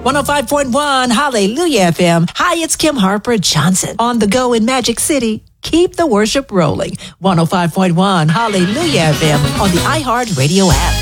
105.1 Hallelujah FM. Hi, it's Kim Harper Johnson on the go in Magic City. Keep the worship rolling. 105.1 Hallelujah FM on the iHeart Radio app.